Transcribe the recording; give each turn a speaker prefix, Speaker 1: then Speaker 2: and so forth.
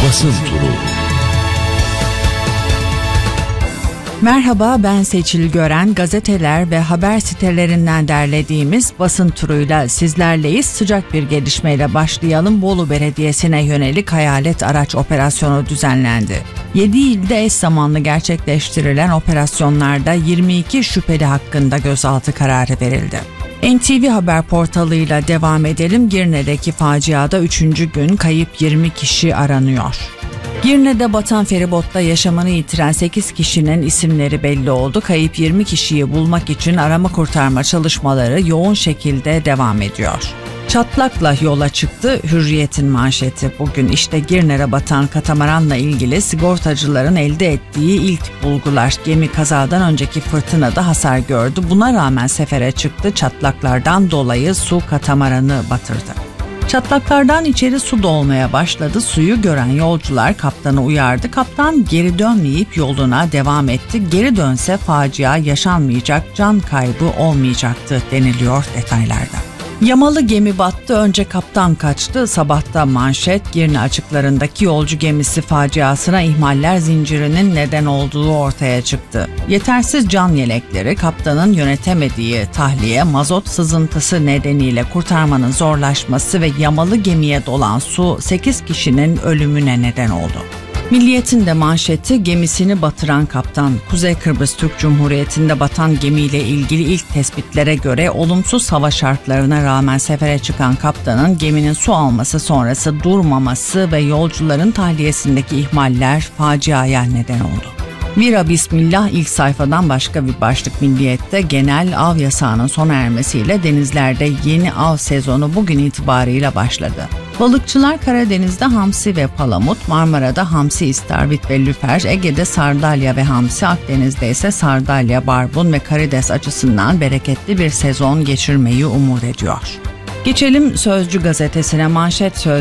Speaker 1: Basın Turu.
Speaker 2: Merhaba, ben Seçil Gören. Gazeteler ve haber sitelerinden derlediğimiz basın turuyla sizlerleyiz. Sıcak bir gelişmeyle başlayalım. Bolu Belediyesi'ne yönelik hayalet araç operasyonu düzenlendi. 7 ilde eş zamanlı gerçekleştirilen operasyonlarda 22 şüpheli hakkında gözaltı kararı verildi. NTV Haber portalıyla devam edelim. Girne'deki faciada 3. gün kayıp 20 kişi aranıyor. Girne'de batan feribotta yaşamını yitiren 8 kişinin isimleri belli oldu. Kayıp 20 kişiyi bulmak için arama kurtarma çalışmaları yoğun şekilde devam ediyor. Çatlakla yola çıktı Hürriyet'in manşeti. Bugün işte Girne'de batan katamaranla ilgili sigortacıların elde ettiği ilk bulgular. Gemi kazadan önceki fırtınada hasar gördü. Buna rağmen sefere çıktı. Çatlaklardan dolayı su katamaranı batırdı. Çatlaklardan içeri su dolmaya başladı. Suyu gören yolcular kaptanı uyardı. Kaptan geri dönmeyip yoluna devam etti. Geri dönse facia yaşanmayacak, can kaybı olmayacaktı deniliyor detaylarda. Yamalı gemi battı, önce kaptan kaçtı. Sabahta manşet, Girne açıklarındaki yolcu gemisi faciasına ihmaller zincirinin neden olduğu ortaya çıktı. Yetersiz can yelekleri, kaptanın yönetemediği tahliye, mazot sızıntısı nedeniyle kurtarmanın zorlaşması ve yamalı gemiye dolan su 8 kişinin ölümüne neden oldu. Milliyet'in de manşeti, gemisini batıran kaptan. Kuzey Kıbrıs Türk Cumhuriyeti'nde batan gemiyle ilgili ilk tespitlere göre olumsuz hava şartlarına rağmen sefere çıkan kaptanın geminin su alması sonrası durmaması ve yolcuların tahliyesindeki ihmaller faciaya neden oldu. Vira bismillah ilk sayfadan başka bir başlık Milliyet'te, genel av yasağının sona ermesiyle denizlerde yeni av sezonu bugün itibarıyla başladı. Balıkçılar Karadeniz'de hamsi ve palamut, Marmara'da hamsi, istavrit ve lüfer, Ege'de sardalya ve hamsi, Akdeniz'de ise sardalya, barbun ve karides açısından bereketli bir sezon geçirmeyi umut ediyor. Geçelim Sözcü gazetesine. Manşet